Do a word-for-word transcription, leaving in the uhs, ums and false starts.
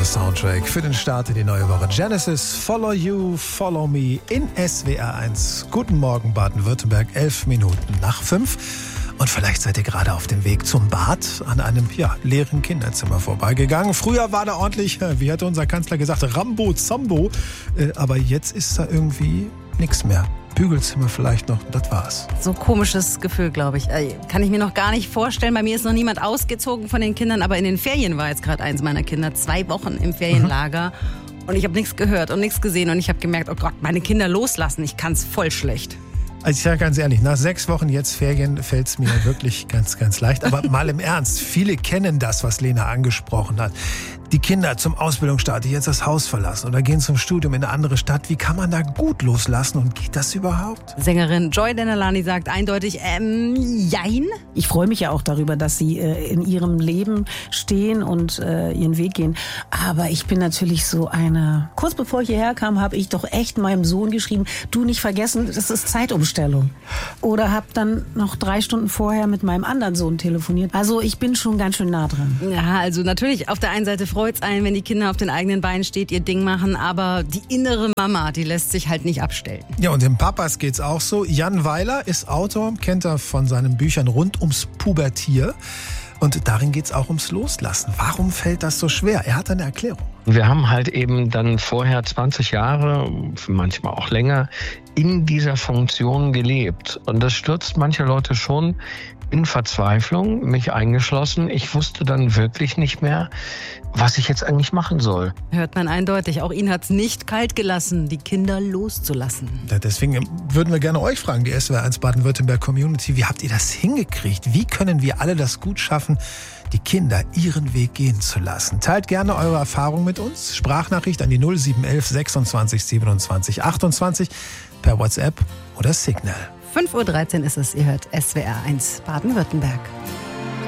wunderbare Soundtrack für den Start in die neue Woche. Genesis, Follow You, Follow Me in S W R eins. Guten Morgen Baden-Württemberg, elf Minuten nach fünf. Und vielleicht seid ihr gerade auf dem Weg zum Bad an einem ja, leeren Kinderzimmer vorbeigegangen. Früher war da ordentlich, wie hatte unser Kanzler gesagt, Rambo, Zambo. Aber jetzt ist da irgendwie nichts mehr. Bügelzimmer vielleicht noch, das war's. So ein komisches Gefühl, glaube ich. Kann ich mir noch gar nicht vorstellen. Bei mir ist noch niemand ausgezogen von den Kindern, aber in den Ferien war jetzt gerade eins meiner Kinder. Zwei Wochen im Ferienlager. Mhm. Und ich habe nichts gehört und nichts gesehen. Und ich habe gemerkt, oh Gott, meine Kinder loslassen. Ich kann's voll schlecht. Also ich sage ganz ehrlich, nach sechs Wochen jetzt Ferien fällt es mir wirklich ganz, ganz leicht. Aber mal im Ernst, viele kennen das, was Lena angesprochen hat. Die Kinder zum Ausbildungsstart, die jetzt das Haus verlassen oder gehen zum Studium in eine andere Stadt. Wie kann man da gut loslassen und geht das überhaupt? Sängerin Joy Denalani sagt eindeutig, ähm, jein. Ich freue mich ja auch darüber, dass sie äh, in ihrem Leben stehen und äh, ihren Weg gehen. Aber ich bin natürlich so eine... Kurz bevor ich hierher kam, habe ich doch echt meinem Sohn geschrieben, du nicht vergessen, das ist Zeitumstellung. Oder habe dann noch drei Stunden vorher mit meinem anderen Sohn telefoniert. Also ich bin schon ganz schön nah dran. Ja, also natürlich auf der einen Seite freut es einen, wenn die Kinder auf den eigenen Beinen steht, ihr Ding machen, aber die innere Mama, die lässt sich halt nicht abstellen. Ja, und dem Papas geht's auch so. Jan Weiler ist Autor, kennt er von seinen Büchern rund ums Pubertier. Und darin geht's auch ums Loslassen. Warum fällt das so schwer? Er hat eine Erklärung. Wir haben halt eben dann vorher zwanzig Jahre, manchmal auch länger, in dieser Funktion gelebt. Und das stürzt manche Leute schon in Verzweiflung, mich eingeschlossen. Ich wusste dann wirklich nicht mehr, was ich jetzt eigentlich machen soll. Hört man eindeutig. Auch ihn hat's nicht kalt gelassen, die Kinder loszulassen. Ja, deswegen würden wir gerne euch fragen, die S W R eins Baden-Württemberg Community. Wie habt ihr das hingekriegt? Wie können wir alle das gut schaffen, die Kinder ihren Weg gehen zu lassen? Teilt gerne eure Erfahrung mit uns. Sprachnachricht an die null sieben eins eins sechsundzwanzig siebenundzwanzig achtundzwanzig per WhatsApp oder Signal. fünf Uhr dreizehn ist es. Ihr hört S W R eins Baden-Württemberg.